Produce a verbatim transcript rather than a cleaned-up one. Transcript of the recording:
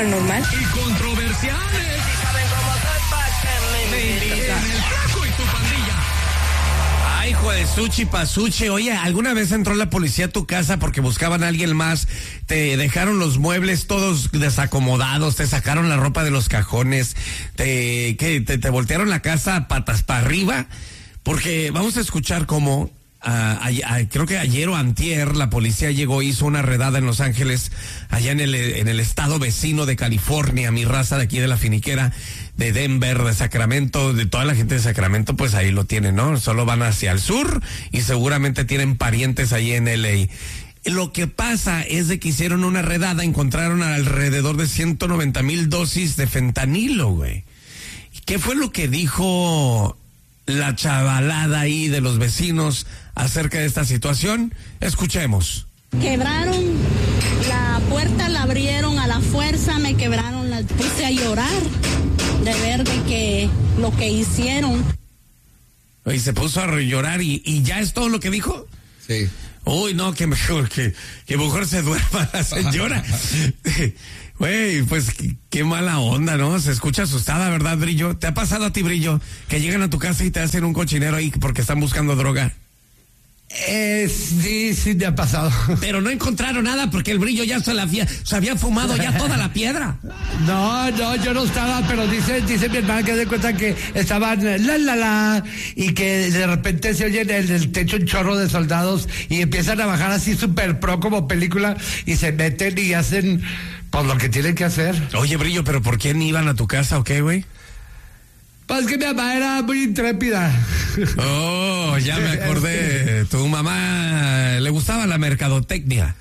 paranormal. Y controversiales. ¿Saben cómo soy? Pa' que me inviten. En el Flaco y tu pandilla. Ay, hijo de Suchi Pasuchi. Oye, ¿alguna vez entró la policía a tu casa porque buscaban a alguien más? Te dejaron los muebles todos desacomodados, te sacaron la ropa de los cajones, te, ¿qué? te, te voltearon la casa patas para arriba. Porque vamos a escuchar cómo, uh, ay, ay, creo que ayer o antier, la policía llegó, hizo una redada en Los Ángeles, allá en el, en el estado vecino de California, mi raza de aquí de la finiquera, de Denver, de Sacramento, de toda la gente de Sacramento, pues ahí lo tienen, ¿no? Solo van hacia el sur y seguramente tienen parientes ahí en L A. Lo que pasa es de que hicieron una redada, encontraron alrededor de ciento noventa mil dosis de fentanilo, güey. ¿Qué fue lo que dijo la chavalada ahí de los vecinos acerca de esta situación? Escuchemos. Quebraron la puerta, la abrieron a la fuerza, me quebraron, la puse a llorar de ver de que lo que hicieron. Y se puso a llorar y, y ya es todo lo que dijo. Sí. Uy, no, que mejor, que, que mejor se duerma la señora. Güey, pues qué, qué mala onda, ¿no? Se escucha asustada, ¿verdad, Brillo? ¿Te ha pasado a ti, Brillo, que llegan a tu casa y te hacen un cochinero ahí porque están buscando droga? Eh, sí, sí me ha pasado. Pero no encontraron nada porque el Brillo ya se, la había, se había fumado ya toda la piedra. No, no, yo no estaba, pero dice, dice mi hermana que se cuenta que estaban la la la y que de repente se oye en el, el techo un chorro de soldados y empiezan a bajar así súper pro como película y se meten y hacen pues lo que tienen que hacer. Oye, Brillo, ¿pero por quién iban a tu casa o qué, güey? Pues que mi mamá era muy intrépida. Oh, ya me acordé. Tu mamá le gustaba la mercadotecnia.